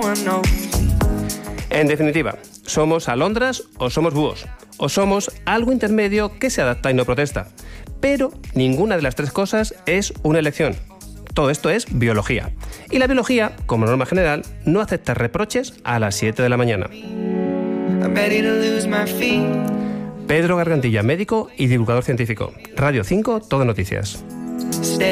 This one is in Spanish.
En definitiva, ¿somos alondras o somos búhos? O somos algo intermedio que se adapta y no protesta. Pero ninguna de las tres cosas es una elección. Todo esto es biología. Y la biología, como norma general, no acepta reproches a las 7 de la mañana. Pedro Gargantilla, médico y divulgador científico. Radio 5, Todo Noticias.